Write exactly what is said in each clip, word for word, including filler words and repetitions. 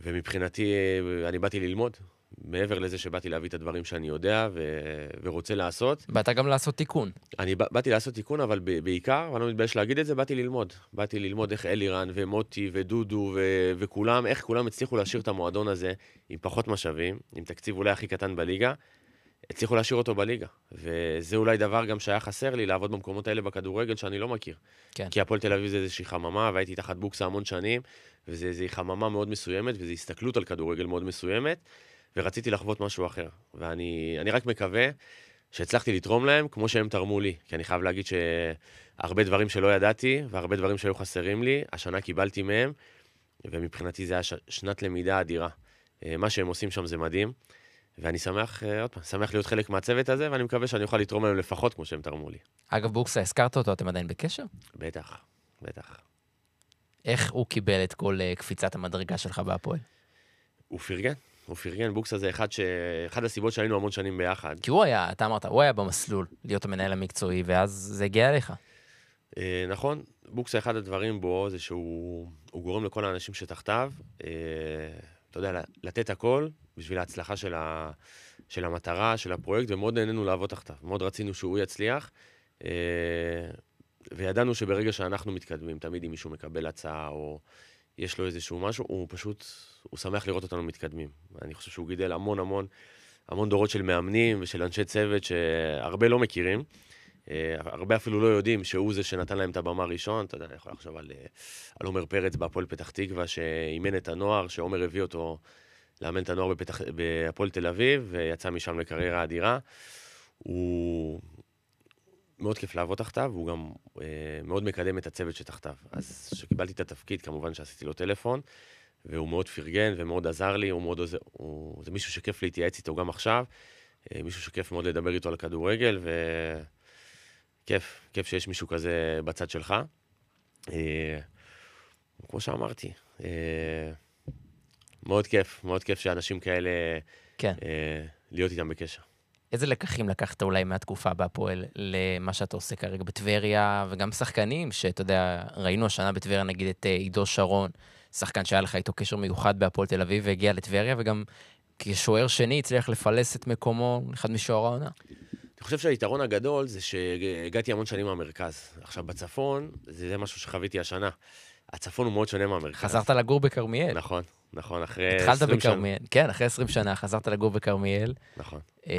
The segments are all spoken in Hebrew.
ומבחינתי, אני באתי ללמוד, מעבר לזה שבאתי להביא את הדברים שאני יודע ו... ורוצה לעשות. באת גם לעשות תיקון. אני בא, באתי לעשות תיקון, אבל ב, בעיקר, ואני לא מתבייש להגיד את זה, באתי ללמוד. באתי ללמוד איך אלירן ומוטי ודודו ו, וכולם, איך כולם הצליחו להשאיר את המועדון הזה עם פחות משאבים, עם תקציב אולי הכי קטן בליגה, הצליחו להשאיר אותו בליגה. וזה אולי דבר גם שהיה חסר לי, לעבוד במקומות האלה בכדורגל שאני לא מכיר. כן. כי הפועל תל אביב זה איזושהי חממה, והייתי תחת בוקסה המון שנים, וזה איזושהי חממה מאוד מסוימת, וזו הסתכלות על כדורגל מאוד מסוימת, ורציתי לחוות משהו אחר. ואני אני רק מקווה שהצלחתי לתרום להם כמו שהם תרמו לי, כי אני חייב להגיד שהרבה דברים שלא ידעתי, והרבה דברים שהיו חסרים לי, השנה קיבלתי מהם, ומבחינתי זה היה ש... שנת למידה אדירה. מה שהם עושים שם זה מדהים, ואני שמח, עוד פעם, שמח להיות חלק מהצוות הזה, ואני מקווה שאני אוכל לתרום להם לפחות כמו שהם תרמו לי. אגב, בוקסה, הזכרת אותו, אתם עדיין בקשר? בטח, בטח. איך הוא קיבל את כל uh, קפיצת המדרגה שלך בהפועל? הוא פרגן. הוא פרגן, בוקסה זה אחד, ש... אחד הסיבות שהיינו המון שנים ביחד. כי הוא היה, אתה אמרת, הוא היה במסלול להיות המנהל המקצועי, ואז זה הגיע אליך. אה, נכון, בוקסה אחד הדברים בו זה שהוא גורם לכל האנשים שתחתיו, אה, אתה יודע, לתת הכל בשביל ההצלחה של, ה... של המטרה, של הפרויקט, ומאוד נהנינו לעבוד תחתיו. מאוד רצינו שהוא יצליח, אה, וידענו שברגע שאנחנו מתקדמים, תמיד אם מישהו מקבל הצעה או יש לו איזשהו משהו, הוא פשוט, הוא שמח לראות אותנו מתקדמים. אני חושב שהוא גידל המון המון, המון דורות של מאמנים ושל אנשי צוות שהרבה לא מכירים, הרבה אפילו לא יודעים שהוא זה שנתן להם את הבמה הראשון. אתה יודע, אני יכול לחשוב על, על עומר פרץ בהפועל פתח תקווה, שאימן את הנוער, שעומר הביא אותו לאמן את הנוער בפתח, בהפועל תל אביב, ויצא משם לקריירה אדירה. הוא מאוד כיף לעבוד תחתיו, והוא גם אה, מאוד מקדם את הצוות שתחתיו. אז כשקיבלתי את התפקיד, כמובן שעשיתי לו טלפון, והוא מאוד פרגן ומאוד עזר לי, הוא מאוד עוזר, הוא, זה מישהו שכיף להתייעץ איתו גם עכשיו, אה, מישהו שכיף מאוד לדבר איתו על הכדורגל, וכיף, כיף שיש מישהו כזה בצד שלך. אה, כמו שאמרתי, אה, מאוד כיף, מאוד כיף שאנשים כאלה, כן. אה, להיות איתם בקשר. איזה לקחים לקחת אולי מהתקופה בהפועל למה שאתה עושה כרגע בטבריה, וגם שחקנים שאתה יודע, ראינו השנה בטבריה נגיד את עידו שרון, שחקן שהיה לך איתו קשר מיוחד בהפועל תל אביב, והגיע לטבריה, וגם כשוער שני הצליח לפלס את מקומו, אחד משוער העונה. אני חושב שהיתרון הגדול זה שהגעתי המון שנים מהמרכז. עכשיו בצפון, זה משהו שחוויתי השנה. הצפון הוא מאוד שונה מהמרכז. חזרת לגור בכרמיאל. נכון, נכון, אחרי התחלת בכרמיאל. כן, אחרי עשרים שנה חזרת לגור בכרמיאל. נכון. אה...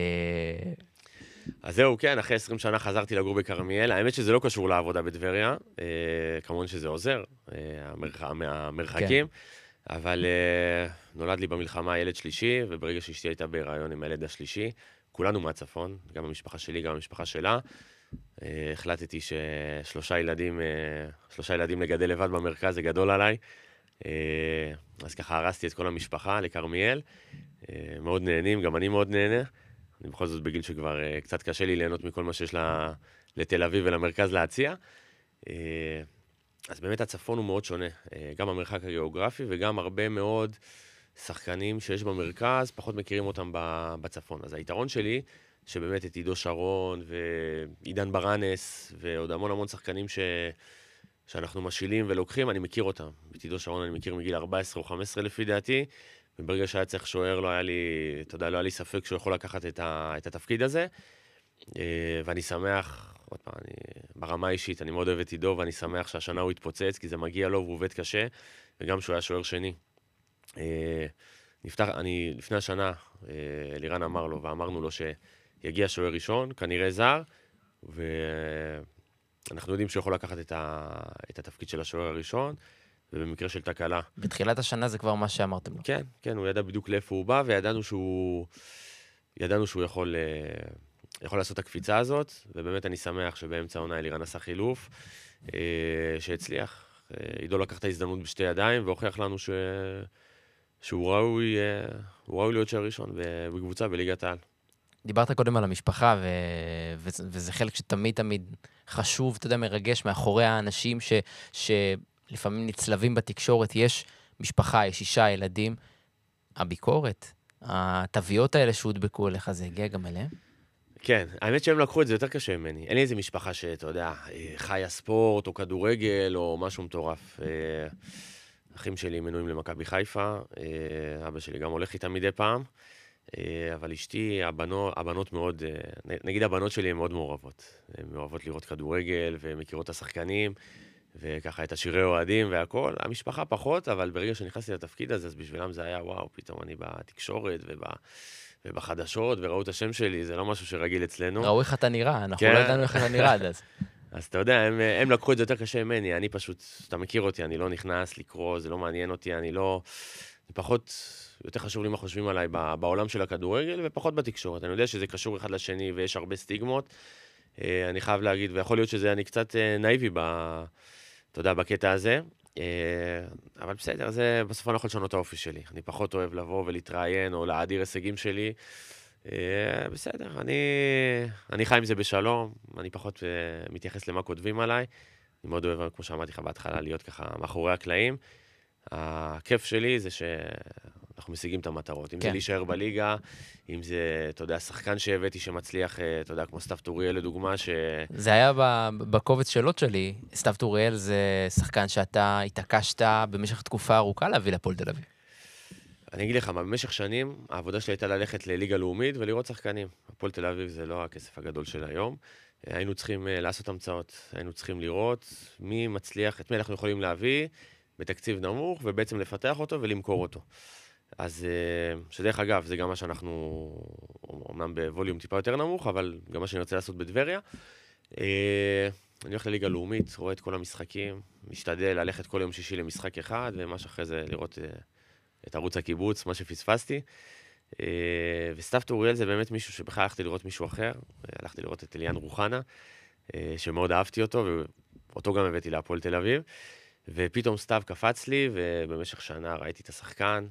אז זהו, כן, אחרי עשרים שנה חזרתי לגור בכרמיאל. האמת שזה לא קשור לעבודה בטבריה, אה, כמובן שזה עוזר, אה, המרח... מהמרחקים, כן. אבל אה, נולד לי במלחמה ילד שלישי, וברגע שאשתי הייתה בהיריון עם הילד השלישי, כולנו מהצפון, גם המשפחה שלי, גם המשפחה שלה, אה, החלטתי ששלושה ילדים, אה, שלושה ילדים לגדל לבד במרכז, זה גדול עליי, אה, אז ככה הרסתי את כל המשפחה לכרמיאל, אה, מאוד נהנים, גם אני מאוד נהנה, אני בכל זאת בגיל שכבר uh, קצת קשה לי ליהנות מכל מה שיש לה, לתל אביב ולמרכז להציע. Uh, אז באמת הצפון הוא מאוד שונה, uh, גם המרחק הגיאוגרפי וגם הרבה מאוד שחקנים שיש במרכז, פחות מכירים אותם בצפון. אז היתרון שלי, שבאמת את עידו שרון ועידן ברנס ועוד המון המון שחקנים ש... שאנחנו משילים ולוקחים, אני מכיר אותם. את עידו שרון אני מכיר מגיל ארבע עשרה או חמש עשרה לפי דעתי, וברגע שהיה צריך שוער, לא היה לי, אתה יודע, לא היה לי ספק שהוא יכול לקחת את, ה, את התפקיד הזה, ואני שמח, עוד פעם, אני, ברמה האישית, אני מאוד אוהב את עידו, ואני שמח שהשנה הוא התפוצץ, כי זה מגיע לו והוא עובד קשה, וגם שהוא היה שוער שני. נפתח, אני, לפני השנה, אלירן אמר לו, ואמרנו לו שיגיע שוער ראשון, כנראה זר, ואנחנו יודעים שהוא יכול לקחת את, ה, את התפקיד של השוער הראשון, ובמקרה של תקלה. בתחילת השנה זה כבר מה שאמרתם לו. כן, כן, הוא ידע בדיוק לאיפה הוא בא, וידענו שהוא, ידענו שהוא יכול, יכול לעשות את הקפיצה הזאת, ובאמת אני שמח שבאמצע העונה אלירן עשה חילוף, שהצליח. עידו לקח את ההזדמנות בשתי ידיים, והוכיח לנו ש... שהוא ראוי, הוא ראוי להיות שוער ראשון בקבוצה בליגת העל. דיברת קודם על המשפחה, ו... וזה, וזה חלק שתמיד תמיד חשוב, אתה יודע, מרגש מאחורי האנשים ש... ש... לפעמים נצלבים בתקשורת, יש משפחה, יש אישה, ילדים, הביקורת, התוויות האלה שהודבקו אליך, זה הגיע גם אליהם? כן, האמת שהם לקחו את זה יותר קשה ממני. אין לי איזה משפחה שאתה יודע, חיה ספורט או כדורגל או משהו מטורף. אחים שלי מנויים למכבי חיפה, אבא שלי גם הולך איתם מדי פעם, אבל אשתי, הבנות, הבנות מאוד, נגיד הבנות שלי הן מאוד מעורבות. הן אוהבות לראות כדורגל ומכירות את השחקנים, וככה את השירי אוהדים והכל. המשפחה פחות, אבל ברגע שנכנסתי לתפקיד הזה, אז בשבילם זה היה, וואו, פתאום אני בתקשורת וב... ובחדשות, וראו את השם שלי, זה לא משהו שרגיל אצלנו. ראו איך אתה נראה, אנחנו כן. לא ידענו איך אתה נראה עד אז. אז אתה יודע, הם, הם לקחו את זה יותר קשה ממני, אני פשוט, אתה מכיר אותי, אני לא נכנס לקרוא, זה לא מעניין אותי, אני לא... זה פחות, יותר חשוב לי מה חושבים עליי בעולם של הכדורגל, ופחות בתקשורת. אני יודע שזה קשור אחד לשני, ויש הרבה סטיגמות. אני חייב להגיד, ויכול להיות שזה אני קצת נאיבי, ב, אתה יודע, בקטע הזה. אבל בסדר, זה בסוף אני לא יכול לשנות את האופי שלי. אני פחות אוהב לבוא ולהתראיין, או להאדיר הישגים שלי. בסדר, אני, אני חי עם זה בשלום, אני פחות מתייחס למה כותבים עליי. אני מאוד אוהב, כמו שאמרתי לך בהתחלה, להיות ככה מאחורי הקלעים. הכיף שלי זה שאנחנו משיגים את המטרות. אם זה להישאר בליגה, אם זה, אתה יודע, שחקן שהבאתי שמצליח, אתה יודע, כמו סתיו טוריאל לדוגמה, ש... זה היה בקובץ שאלות שלי. סתיו טוריאל זה שחקן שאתה התעקשת במשך תקופה ארוכה להביא לפועל תל אביב. אני אגיד לך, במשך שנים, העבודה שלי הייתה ללכת לליגה לאומית ולראות שחקנים. הפועל תל אביב זה לא הכסף הגדול של היום. היינו צריכים לעשות המצאות, היינו צריכים לראות מי מצליח, את מי אנחנו יכולים להביא בתקציב נמוך, ובעצם לפתח אותו ולמכור אותו. אז שדרך אגב, זה גם מה שאנחנו, אומנם בווליום טיפה יותר נמוך, אבל גם מה שאני רוצה לעשות בדבריה. אני הולך לליגה לאומית, רואה את כל המשחקים, משתדל ללכת כל יום שישי למשחק אחד, ומה שאחרי זה לראות את ערוץ הקיבוץ, מה שפספסתי. וסתיו טוריאל זה באמת מישהו שבכלל הלכתי לראות מישהו אחר, הלכתי לראות את אליאן רוחנה, שמאוד אהבתי אותו, ואותו גם הבאתי להפועל תל אביב. ופתאום סתיו קפץ לי, ובמשך שנה ראיתי את השחקן.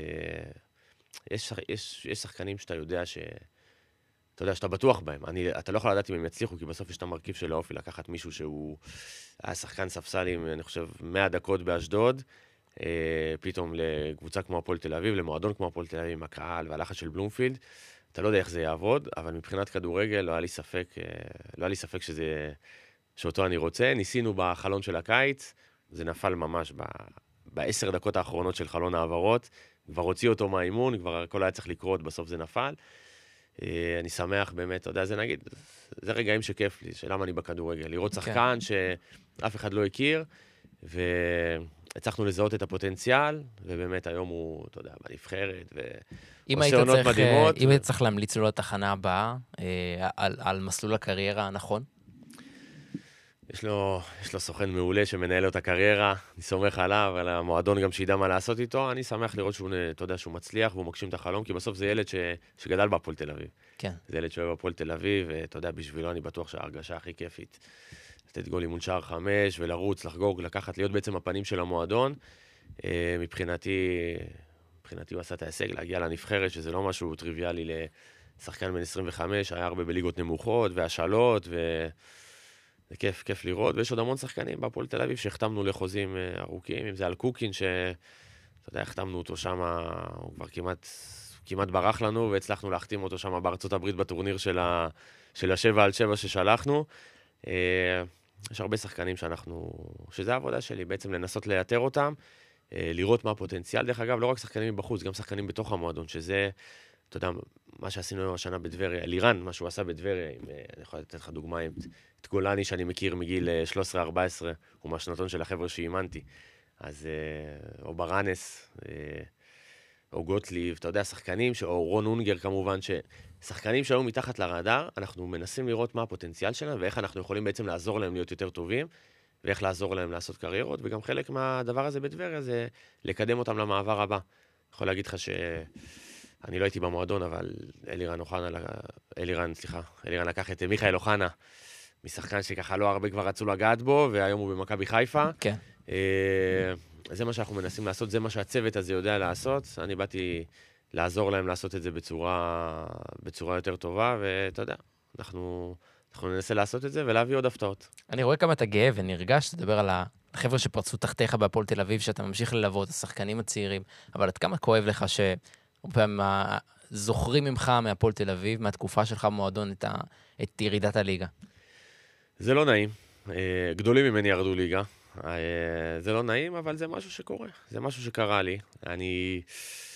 יש, יש, יש שחקנים שאתה יודע ש... אתה יודע, שאתה בטוח בהם. אני, אתה לא יכול לדעת אם הם יצליחו, כי בסוף יש את המרכיב של האופי, לקחת מישהו שהוא היה שחקן ספסלים, אני חושב, מאה דקות באשדוד, פתאום לקבוצה כמו הפועל תל אביב, למועדון כמו הפועל תל אביב, עם הקהל והלחץ של בלומפילד. אתה לא יודע איך זה יעבוד, אבל מבחינת כדורגל לא היה לי ספק, לא היה לי ספק שזה, שאותו אני רוצה. ניסינו בחלון של הקיץ, זה נפל ממש ב... בעשר דקות האחרונות של חלון העברות, כבר הוציא אותו מהאימון, כבר הכל היה צריך לקרות, בסוף זה נפל. אני שמח באמת, אתה יודע, זה נגיד, זה רגעים שכיף לי, שלמה אני בכדורגל, לראות שחקן שאף אחד לא הכיר, והצלחנו לזהות את הפוטנציאל, ובאמת היום הוא, אתה יודע, בנבחרת, ועושה עונות מדהימות. אם היית צריך להמליץ לו לתחנה הבאה, על, על מסלול הקריירה הנכון? יש לו, יש לו סוכן מעולה שמנהל לו את הקריירה, אני סומך עליו, על המועדון גם שידע מה לעשות איתו, אני שמח לראות שהוא, אתה יודע, שהוא מצליח והוא מגשים את החלום, כי בסוף זה ילד ש, שגדל בהפועל תל אביב. כן. זה ילד שאוהב בהפועל תל אביב, ואתה יודע, בשבילו אני בטוח שההרגשה הכי כיפית, לתת גול אימון שער חמש, ולרוץ, לחגוג, לקחת, להיות בעצם הפנים של המועדון. מבחינתי, מבחינתי הוא עשה את ההישג, להגיע לנבחרת, שזה לא משהו טריוויאלי לשחקן בן עשרים וחמש, היה הרבה בליגות נמוכות, והשאלות, ו... זה כיף, כיף לראות, ויש עוד המון שחקנים בהפועל תל אביב שהחתמנו לחוזים ארוכים, אם זה על קוקין, שאתה יודע, החתמנו אותו שם, הוא כבר כמעט, כמעט ברח לנו, והצלחנו להחתים אותו שם בארצות הברית בטורניר של, ה, של השבע על שבע ששלחנו. יש הרבה שחקנים שאנחנו, שזה העבודה שלי, בעצם לנסות לאתר אותם, לראות מה הפוטנציאל, דרך אגב, לא רק שחקנים בחוץ, גם שחקנים בתוך המועדון, שזה, אתה יודע, מה שעשינו השנה בדבריה, לירן, מה שהוא עשה בדבריה, עם, אני יכול לתת לך דוגמה, עם את גולני שאני מכיר מגיל שלוש עשרה ארבע עשרה, הוא מהשנתון של החבר'ה שאימנתי, אז או ברנס, או גוטליב, אתה יודע, שחקנים, או רון אונגר כמובן, ששחקנים שהיו מתחת לרדאר, אנחנו מנסים לראות מה הפוטנציאל שלהם, ואיך אנחנו יכולים בעצם לעזור להם להיות יותר טובים, ואיך לעזור להם לעשות קריירות, וגם חלק מהדבר הזה בדבריה זה לקדם אותם למעבר הבא. אני יכול להגיד לך ש... אני לא הייתי במועדון, אבל אלירן אוחנה, אלירן, סליחה, אלירן לקח את מיכאל אוחנה, משחקן שככה לא הרבה כבר רצו לגעת בו, והיום הוא במכבי חיפה. כן. זה מה שאנחנו מנסים לעשות, זה מה שהצוות הזה יודע לעשות. אני באתי לעזור להם לעשות את זה בצורה, בצורה יותר טובה, ואתה יודע, אנחנו, אנחנו ננסה לעשות את זה ולהביא עוד הפתעות. אני רואה כמה אתה גאה ונרגש, תדבר על החבר'ה שפרצו תחתיך בהפועל תל אביב, שאתה ממשיך ללוות, השחקנים הצעירים, אבל עד כמה כואב לך ש... פעם זוכרים ממך מהפועל תל אביב, מהתקופה שלך במועדון, את, ה, את ירידת הליגה? זה לא נעים. גדולים ממני ירדו ליגה. זה לא נעים, אבל זה משהו שקורה. זה משהו שקרה לי. אני...